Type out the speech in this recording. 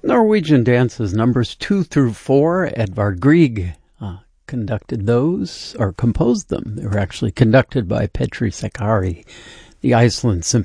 Norwegian dances numbers 2 through 4. Edvard Grieg conducted those, or composed them. They were actually conducted by Petri Sakari. The Iceland